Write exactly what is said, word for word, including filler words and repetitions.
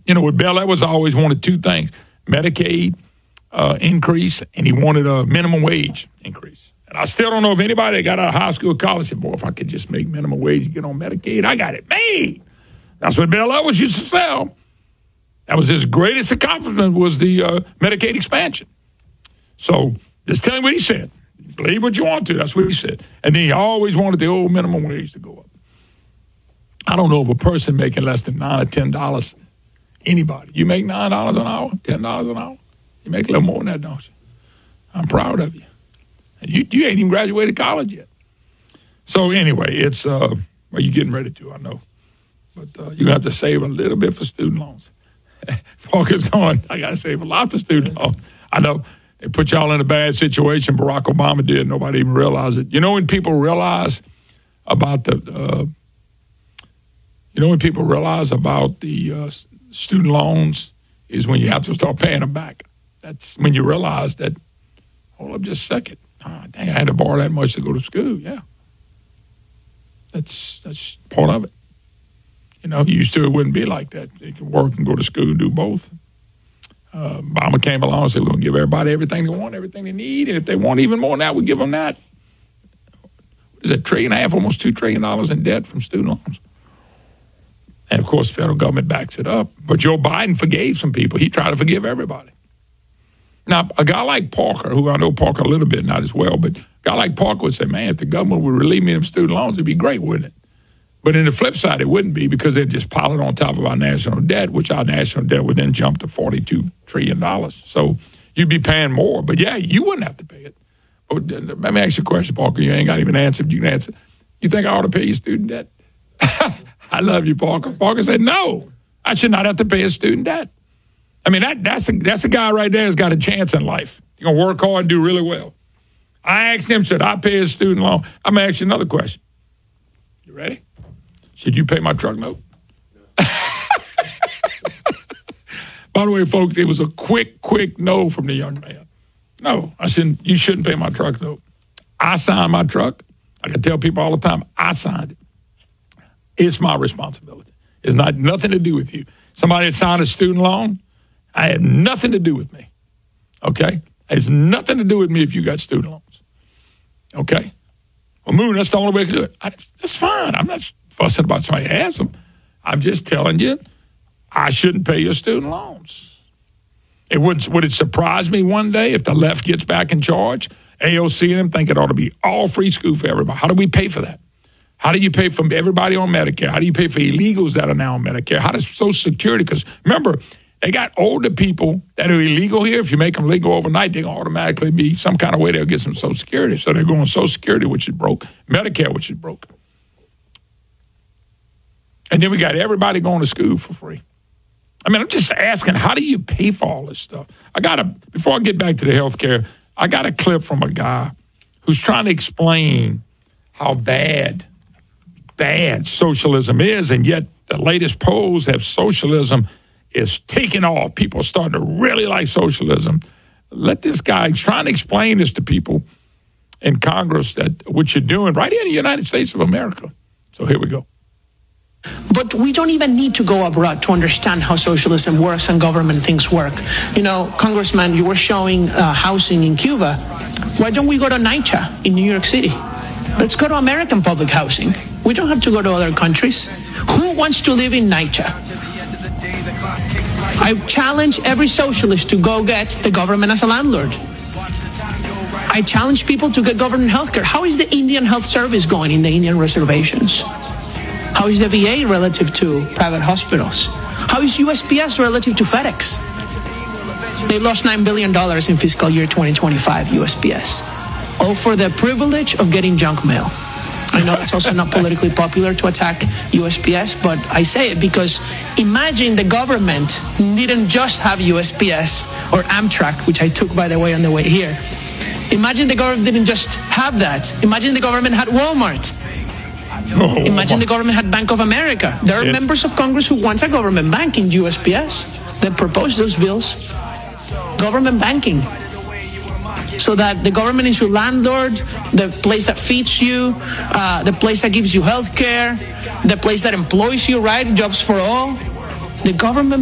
You know, with Bell Edwards, I always wanted two things: Medicaid uh, increase, and he wanted a minimum wage increase. And I still don't know if anybody that got out of high school or college said, boy, if I could just make minimum wage and get on Medicaid, I got it made. That's what Bell Edwards used to sell. That was his greatest accomplishment, was the uh, Medicaid expansion. So just tell him what he said. Believe what you want to. That's what he said. And then he always wanted the old minimum wage to go up. I don't know if a person making less than nine or ten dollars, anybody. You make nine dollars an hour, ten dollars an hour. You make a little more than that, don't you? I'm proud of you. And you, you ain't even graduated college yet. So anyway, it's uh, well, you're getting ready to, I know, but uh, you have to save a little bit for student loans. Parker's going, I got to save a lot for student loans. I know. They put y'all in a bad situation. Barack Obama did. Nobody even realized it. You know when people realize about the, uh, you know when people realize about the uh, student loans is when you have to start paying them back. That's when you realize that, hold up just a second. Oh, dang, I had to borrow that much to go to school. Yeah. That's that's part of it. You know, used to it wouldn't be like that. You can work and go to school and do both. Uh, Obama came along and said, we're going to give everybody everything they want, everything they need. And if they want even more than that, we give them that. What is that, trillion and a half, almost two trillion dollars in debt from student loans. And, of course, the federal government backs it up. But Joe Biden forgave some people. He tried to forgive everybody. Now, a guy like Parker, who I know Parker a little bit, not as well, but a guy like Parker would say, man, if the government would relieve me of student loans, it'd be great, wouldn't it? But in the flip side, it wouldn't be, because they'd just pile it on top of our national debt, which our national debt would then jump to forty-two trillion dollars. So you'd be paying more. But, yeah, you wouldn't have to pay it. But let me ask you a question, Parker. You ain't got even answered. You can answer. You think I ought to pay your student debt? I love you, Parker. Parker said, no, I should not have to pay his student debt. I mean, that, that's, a, that's a guy right there who's got a chance in life. You're going to work hard and do really well. I asked him, should I pay his student loan? I'm going to ask you another question. You ready? Should you pay my truck note? By the way, folks, it was a quick, quick no from the young man. No, I shouldn't. You shouldn't pay my truck note. I signed my truck. I can tell people all the time, I signed it. It's my responsibility. It's not nothing to do with you. Somebody that signed a student loan, I have nothing to do with me. Okay? It has nothing to do with me if you got student loans. Okay? Well, Moon, that's the only way I can do it. I, that's fine. I'm not fussing about somebody has them. I'm just telling you, I shouldn't pay your student loans. It would, would it surprise me one day if the left gets back in charge? A O C and them think it ought to be all free school for everybody. How do we pay for that? How do you pay for everybody on Medicare? How do you pay for illegals that are now on Medicare? How does Social Security? Because remember, they got older people that are illegal here. If you make them legal overnight, they're going to automatically be some kind of way they'll get some Social Security. So they're going Social Security, which is broke, Medicare, which is broke. And then we got everybody going to school for free. I mean, I'm just asking, how do you pay for all this stuff? I got to, before I get back to the health care, I got a clip from a guy who's trying to explain how bad, bad socialism is, and yet the latest polls have socialism is taking off. People are starting to really like socialism. Let this guy trying to explain this to people in Congress, that what you're doing right here in the United States of America. So here we go. But we don't even need to go abroad to understand how socialism works and government things work. You know, Congressman, you were showing uh, housing in Cuba. Why don't we go to NYCHA in New York City? Let's go to American public housing. We don't have to go to other countries. Who wants to live in NYCHA? I challenge every socialist to go get the government as a landlord. I challenge people to get government health care. How is the Indian Health Service going in the Indian reservations? How is the V A relative to private hospitals? How is U S P S relative to FedEx? They lost nine billion dollars in fiscal year twenty twenty-five, U S P S. All for the privilege of getting junk mail. I know it's also not politically popular to attack U S P S, but I say it because imagine the government didn't just have U S P S or Amtrak, which I took, by the way, on the way here. Imagine the government didn't just have that. Imagine the government had Walmart. Oh, Imagine the government had Bank of America. There are yeah. members of Congress who want a government bank in U S P S that propose those bills. Government banking. So that the government is your landlord, the place that feeds you, uh, the place that gives you health care, the place that employs you, right? Jobs for all. The government